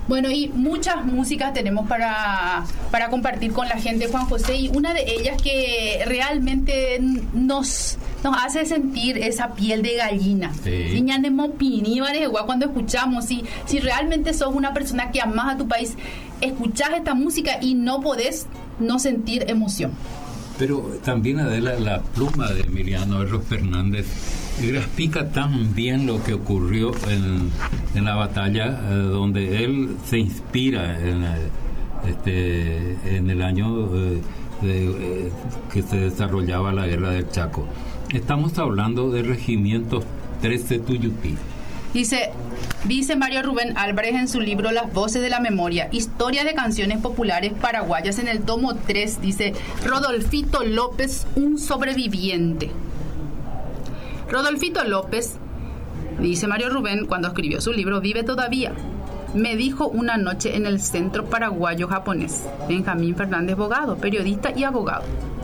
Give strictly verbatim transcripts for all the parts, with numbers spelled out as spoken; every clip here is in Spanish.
Bueno, y muchas músicas tenemos para, para compartir con la gente, Juan José, y una de ellas que realmente nos, nos hace sentir esa piel de gallina. Sí. Cuando escuchamos, si, si realmente sos una persona que amas a tu país, escuchás esta música y no podés no sentir emoción. Pero también, Adela, la pluma de Emiliano Erro Fernández grafica tan bien lo que ocurrió en, en la batalla, eh, donde él se inspira en, este, en el año eh, de, eh, que se desarrollaba la guerra del Chaco. Estamos hablando del regimiento trece Tuyutí. Dice, dice Mario Rubén Álvarez en su libro Las Voces de la Memoria, Historia de Canciones Populares Paraguayas, en el tomo tres, dice Rodolfito López, un sobreviviente. Rodolfito López, dice Mario Rubén, cuando escribió su libro, vive todavía. Me dijo una noche en el Centro Paraguayo Japonés. Benjamín Fernández Bogado, periodista y abogado.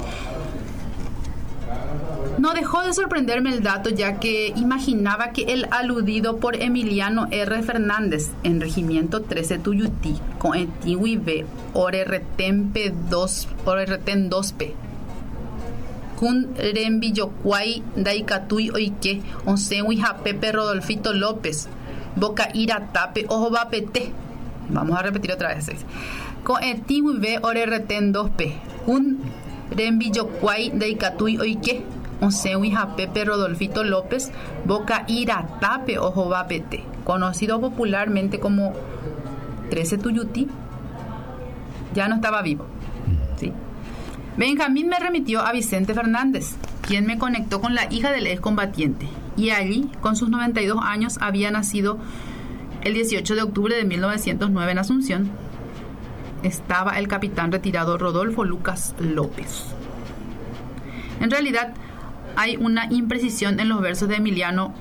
No dejó de sorprenderme el dato, ya que imaginaba que el aludido por Emiliano R. Fernández en Regimiento trece Tuyutí, con Etiwi Orerretempe dos P. Kun Rembillocuay Daikatui Oike, Onsewi Japepe Rodolfito López, Boca Ira Tape Ojo Bapete. Vamos a repetir otra vez. Con Etiwi Orerreten dos P. Kun Rembillocuay Daikatui Oike, Onsewi Japepe Rodolfito López, Boca Ira Tape Ojo Bapete, conocido popularmente como trece Tuyutí, ya no estaba vivo. ¿Sí? Benjamín me remitió a Vicente Fernández, quien me conectó con la hija del excombatiente, y allí, con sus noventa y dos años, había nacido el dieciocho de octubre de mil novecientos nueve en Asunción, estaba el capitán retirado Rodolfo Lucas López. En realidad, hay una imprecisión en los versos de Emiliano,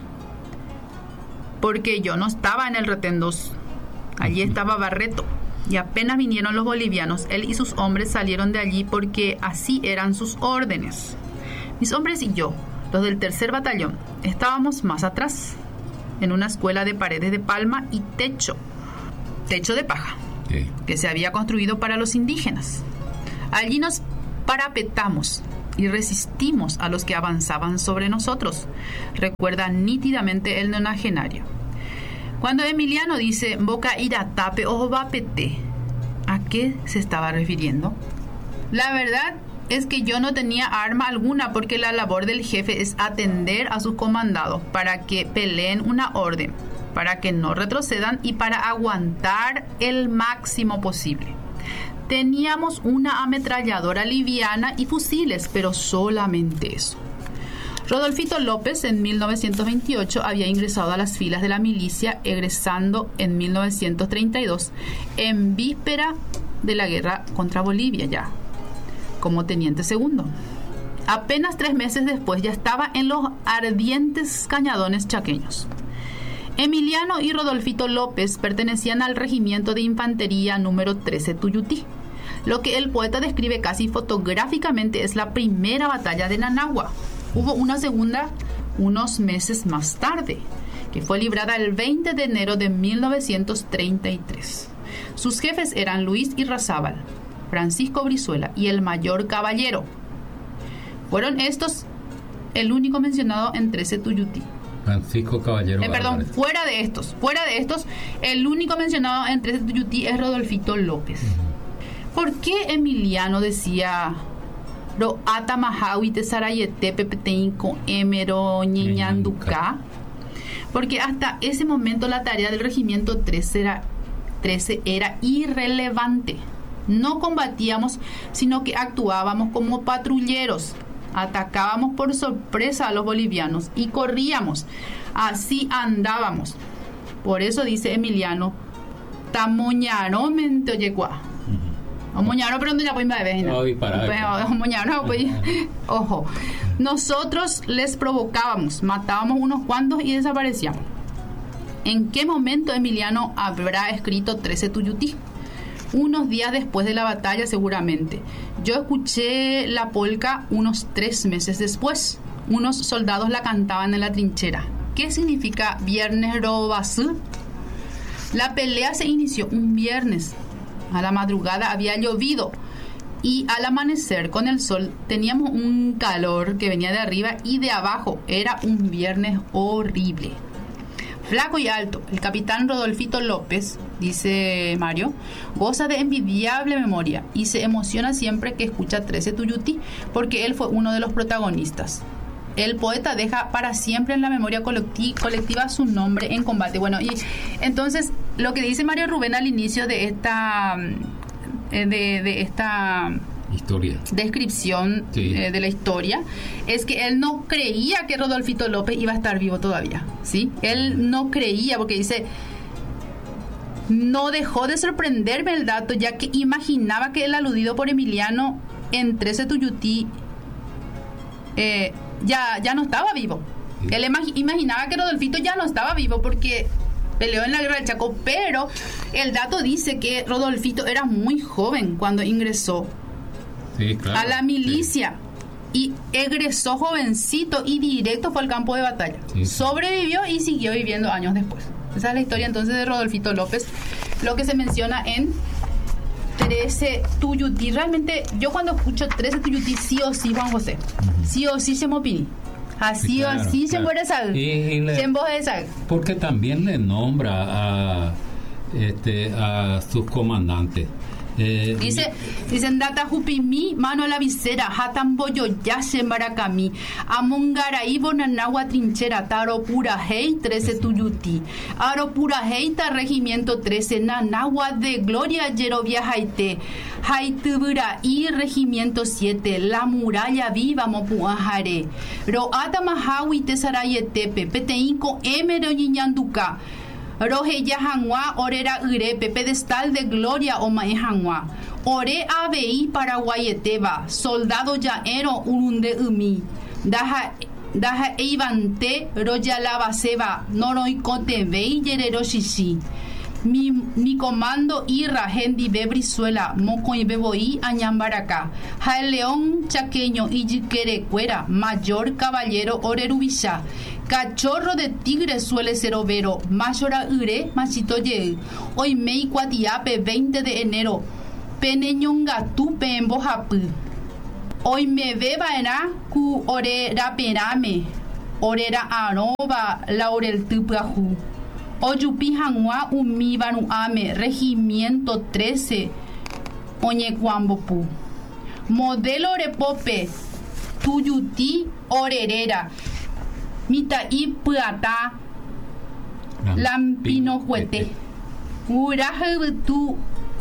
porque yo no estaba en el retén dos, allí estaba Barreto, y apenas vinieron los bolivianos, él y sus hombres salieron de allí porque así eran sus órdenes. Mis hombres y yo, los del tercer batallón, estábamos más atrás, en una escuela de paredes de palma y techo, techo de paja, sí, que se había construido para los indígenas. Allí nos parapetamos y resistimos a los que avanzaban sobre nosotros, recuerda nítidamente el nonagenario. Cuando Emiliano dice Boca Ira Tape Ojo Bapete, ¿a qué se estaba refiriendo? La verdad es que yo no tenía arma alguna, porque la labor del jefe es atender a sus comandados para que peleen una orden, para que no retrocedan y para aguantar el máximo posible. Teníamos una ametralladora liviana y fusiles, pero solamente eso. Rodolfito López en mil novecientos veintiocho había ingresado a las filas de la milicia, egresando en mil novecientos treinta y dos, en víspera de la guerra contra Bolivia ya, como teniente segundo. Apenas tres meses después ya estaba en los ardientes cañadones chaqueños. Emiliano y Rodolfito López pertenecían al regimiento de infantería número trece Tuyutí. Lo que el poeta describe casi fotográficamente es la primera batalla de Nanagua. Hubo una segunda unos meses más tarde, que fue librada el veinte de enero de mil novecientos treinta y tres. Sus jefes eran Luis Irrazábal, Francisco Brizuela y el mayor Caballero. Fueron estos el único mencionado en trece Tuyutí. Francisco Caballero. Eh, perdón, fuera de estos, fuera de estos, el único mencionado en trece Tuyutí es Rodolfito López. Uh-huh. ¿Por qué Emiliano decía Ro Atamahawi Tesarayete Pepetein con Emero Ñeñanduca? Porque hasta ese momento la tarea del regimiento trece era, trece era irrelevante. No combatíamos, sino que actuábamos como patrulleros. Atacábamos por sorpresa a los bolivianos y corríamos. Así andábamos. Por eso dice Emiliano, Tamoñaro mente oyecua. Omoñaro, pero no ya voy a ver. Ojo. Nosotros les provocábamos, matábamos unos cuantos y desaparecíamos. ¿En qué momento Emiliano habrá escrito trece Tuyutí? Unos días después de la batalla, seguramente. Yo escuché la polca unos tres meses después. Unos soldados la cantaban en la trinchera. ¿Qué significa Viernes Robasú? La pelea se inició un viernes. A la madrugada había llovido y al amanecer con el sol teníamos un calor que venía de arriba y de abajo. Era un viernes horrible. Flaco y alto, el capitán Rodolfito López, dice Mario, goza de envidiable memoria y se emociona siempre que escucha trece Tuyutí porque él fue uno de los protagonistas. El poeta deja para siempre en la memoria colectiva su nombre en combate. Bueno, y entonces lo que dice Mario Rubén al inicio de esta de, de esta historia, descripción sí. eh, de la historia, es que él no creía que Rodolfito López iba a estar vivo todavía, ¿sí? Él no creía, porque dice, no dejó de sorprenderme el dato, ya que imaginaba que el aludido por Emiliano en trece Tuyutí eh, ya, ya no estaba vivo. Sí. Él imag- imaginaba que Rodolfito ya no estaba vivo porque peleó en la guerra del Chaco, pero el dato dice que Rodolfito era muy joven cuando ingresó Sí, claro, a la milicia sí. y egresó jovencito y directo fue al campo de batalla. Sí. Sobrevivió y siguió viviendo años después. Esa es la historia entonces de Rodolfito López, lo que se menciona en trece Tuyutí. Realmente yo cuando escucho trece Tuyutí, sí o sí, Juan José, uh-huh. sí o sí se me opina. Así sí, claro, o así claro. se muere sal. Se emboje sal. Porque también le nombra a, este, a sus comandantes. Eh, dice dicen data jupimi mano a la visera hatan boyo yashe maracami amungarai bonanagua trinchera taro pura hei trece Tuyutí aro pura heita regimiento trece nanagua de gloria yerovia haite haitubura y regimiento siete la muralla viva mopuajare ro atamahawi tesarayetepe peteinko emero ñiñanduka Roje ya Hanwa, orera urepe, pedestal de gloria o mae Hanwa. Ore abei paraguayeteba, soldado yaero urunde umi. Daja, daja eivante, roya lavaseba, noroicote vei yerero shishi. Mi, mi comando irra hendi bebrizuela, mocoy beboí añambaracá. Ja el león chaqueño y yiquerecuera, mayor caballero orerubisha. Cachorro de tigre suele ser overo, mayora ure, machito ye. Hoy mei cuatiape, veinte de enero, peneñonga tupe en bojapu. Hoy me bebaera cu orera perame, orera aroba, laurel tupajú. Oyupi hanwa umi banuame, regimiento trece, oñecuambopu. Modelo repope, Tuyutí orerera. Mita y puata lampino juete uraje tu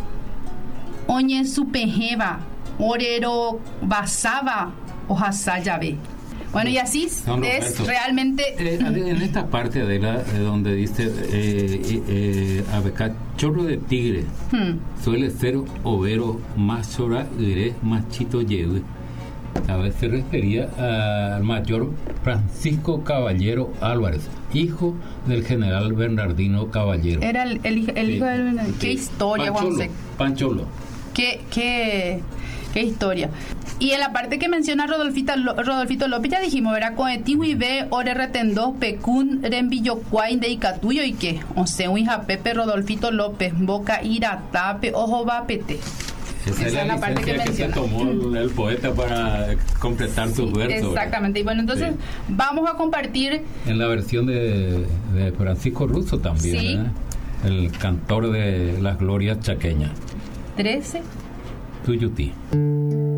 oñe supejeba orero basaba o hasayave. Bueno, y así no, es Roberto. Realmente eh, en esta parte de la de donde dice eh, eh, abeca chorro de tigre hmm. suele ser overo más hora ire machito lleve. A veces se refería al mayor Francisco Caballero Álvarez, hijo del general Bernardino Caballero. Era el, el, el sí. hijo del Bernardino. Qué sí. historia, Pancholo, Juan José. Pancholo. Qué, qué, qué historia. Y en la parte que menciona Rodolfito, Rodolfito López, ya dijimos, ¿verdad? Coetiwi ve, ore retendó, pecún, rembillo cuain de Icatuyo y qué. O sea, hija Pepe Rodolfito López, boca ira tape, ojo va pete. Esa, Esa es la, la parte que, que se tomó el, el poeta para completar su verso. Exactamente. ¿Verdad? Y bueno, entonces sí. vamos a compartir en la versión de, de Francisco Russo también, sí. ¿eh? El cantor de las glorias chaqueñas. trece Tuyutí.